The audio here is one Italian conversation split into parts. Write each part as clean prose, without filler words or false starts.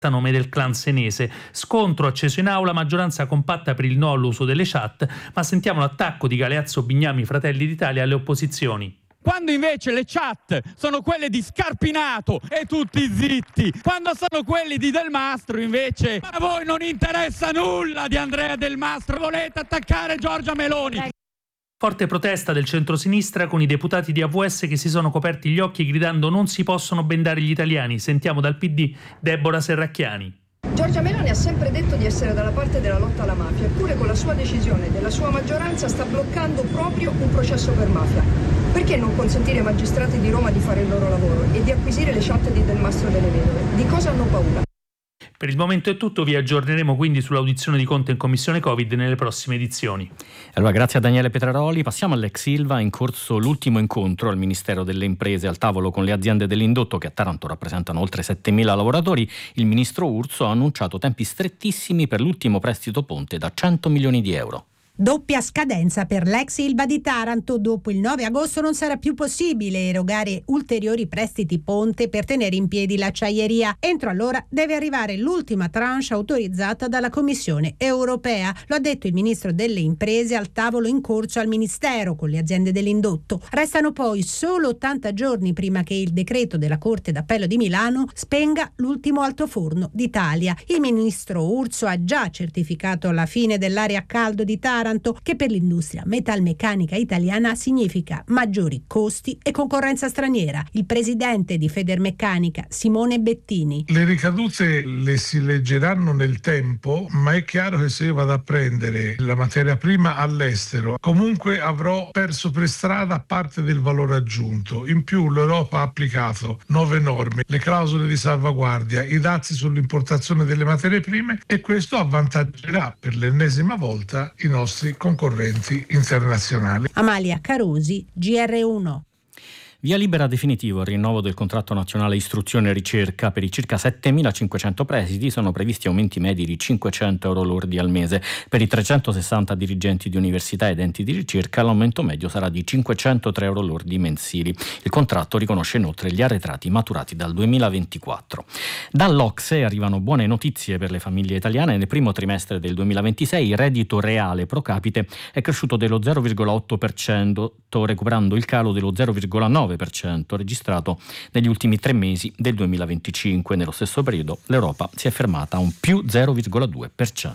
nome del clan senese. Scontro acceso in aula, maggioranza compatta per il no all'uso delle chat, ma sentiamo l'attacco di Galeazzo Bignami, Fratelli d'Italia, alle opposizioni. Quando invece le chat sono quelle di Scarpinato e tutti zitti, quando sono quelli di Del Mastro invece a voi non interessa nulla di Andrea Del Mastro, volete attaccare Giorgia Meloni. Forte protesta del centrosinistra con i deputati di AVS che si sono coperti gli occhi gridando non si possono bendare gli italiani. Sentiamo dal PD Deborah Serracchiani. Giorgia Meloni ha sempre detto di essere dalla parte della lotta alla mafia, eppure con la sua decisione e della sua maggioranza sta bloccando proprio un processo per mafia. Perché non consentire ai magistrati di Roma di fare il loro lavoro e di acquisire le chat di Del Mastro delle Vedove? Di cosa hanno paura? Per il momento è tutto, vi aggiorneremo quindi sull'audizione di Conte in Commissione Covid nelle prossime edizioni. Allora, grazie a Daniele Petraroli. Passiamo all'ex Ilva. In corso l'ultimo incontro al Ministero delle Imprese al tavolo con le aziende dell'indotto che a Taranto rappresentano oltre 7.000 lavoratori. Il ministro Urso ha annunciato tempi strettissimi per l'ultimo prestito ponte da 100 milioni di euro. Doppia scadenza per l'ex Ilva di Taranto. Dopo il 9 agosto non sarà più possibile erogare ulteriori prestiti ponte per tenere in piedi l'acciaieria. Entro allora deve arrivare l'ultima tranche autorizzata dalla Commissione europea. Lo ha detto il ministro delle Imprese al tavolo in corso al Ministero con le aziende dell'indotto. Restano poi solo 80 giorni prima che il decreto della Corte d'Appello di Milano spenga l'ultimo altoforno d'Italia. Il ministro Urso ha già certificato la fine dell'area a caldo di Taranto, che per l'industria metalmeccanica italiana significa maggiori costi e concorrenza straniera. Il presidente di Federmeccanica, Simone Bettini. Le ricadute le si leggeranno nel tempo, ma è chiaro che se io vado a prendere la materia prima all'estero, comunque avrò perso per strada parte del valore aggiunto. In più l'Europa ha applicato nuove norme, le clausole di salvaguardia, i dazi sull'importazione delle materie prime, e questo avvantaggerà per l'ennesima volta i nostri concorrenti internazionali. Amalia Carosi, GR1. Via libera definitivo al rinnovo del contratto nazionale istruzione e ricerca. Per i circa 7.500 presidi sono previsti aumenti medi di 500 euro lordi al mese. Per i 360 dirigenti di università ed enti di ricerca l'aumento medio sarà di 503 euro lordi mensili. Il contratto riconosce inoltre gli arretrati maturati dal 2024. Dall'OCSE arrivano buone notizie per le famiglie italiane. Nel primo trimestre del 2026 il reddito reale pro capite è cresciuto dello 0,8%, recuperando il calo dello 0,9% registrato negli ultimi 3 mesi del 2025. Nello stesso periodo l'Europa si è fermata a un più 0,2%.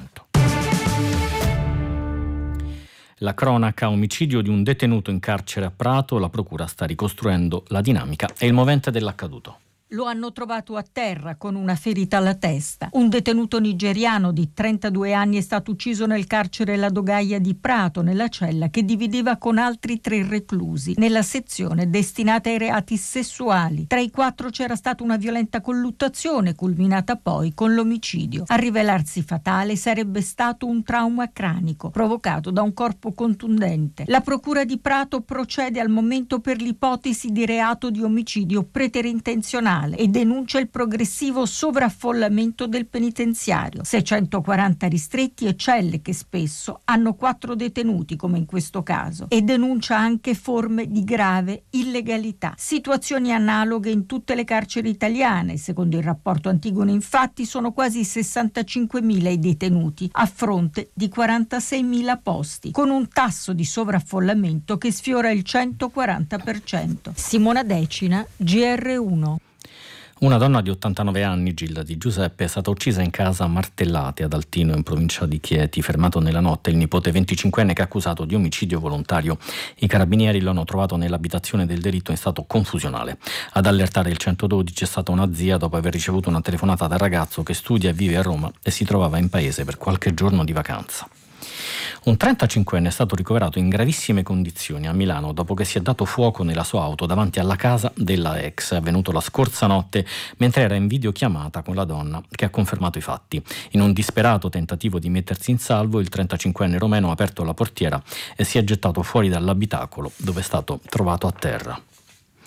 La cronaca: omicidio di un detenuto in carcere a Prato. La procura sta ricostruendo la dinamica e il movente dell'accaduto. Lo hanno trovato a terra con una ferita alla testa. Un detenuto nigeriano di 32 anni è stato ucciso nel carcere La Dogaia di Prato, nella cella che divideva con altri 3 reclusi, nella sezione destinata ai reati sessuali. Tra i 4 c'era stata una violenta colluttazione, culminata poi con l'omicidio. A rivelarsi fatale sarebbe stato un trauma cranico, provocato da un corpo contundente. La procura di Prato procede al momento per l'ipotesi di reato di omicidio preterintenzionale e denuncia il progressivo sovraffollamento del penitenziario. 640 ristretti e celle che spesso hanno 4 detenuti, come in questo caso, e denuncia anche forme di grave illegalità. Situazioni analoghe in tutte le carceri italiane. Secondo il rapporto Antigone, infatti, sono quasi 65.000 i detenuti a fronte di 46.000 posti, con un tasso di sovraffollamento che sfiora il 140%. Simona Decina, GR1. Una donna di 89 anni, Gilda Di Giuseppe, è stata uccisa in casa a martellate ad Altino, in provincia di Chieti. Fermato nella notte il nipote 25enne che è accusato di omicidio volontario. I carabinieri lo hanno trovato nell'abitazione del delitto in stato confusionale. Ad allertare il 112 è stata una zia dopo aver ricevuto una telefonata dal ragazzo che studia e vive a Roma e si trovava in paese per qualche giorno di vacanza. Un 35enne è stato ricoverato in gravissime condizioni a Milano dopo che si è dato fuoco nella sua auto davanti alla casa della ex. È avvenuto la scorsa notte mentre era in videochiamata con la donna, che ha confermato i fatti. In un disperato tentativo di mettersi in salvo, il 35enne romeno ha aperto la portiera e si è gettato fuori dall'abitacolo, dove è stato trovato a terra.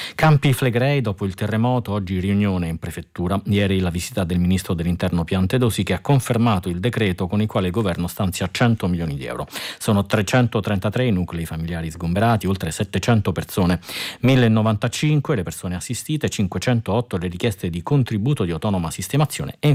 Campi Flegrei, dopo il terremoto, oggi riunione in prefettura. Ieri la visita del ministro dell'interno Piantedosi, che ha confermato il decreto con il quale il governo stanzia 100 milioni di euro. Sono 333 i nuclei familiari sgomberati, oltre 700 persone, 1095 le persone assistite, 508 le richieste di contributo di autonoma sistemazione e